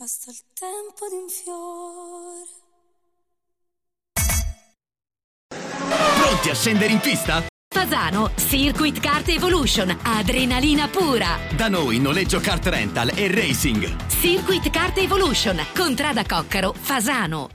basta il tempo di un fiore. Pronti a scendere in pista? Fasano, Circuit Kart Evolution, adrenalina pura. Da noi noleggio kart rental e racing. Circuit Kart Evolution, Contrada Coccaro, Fasano.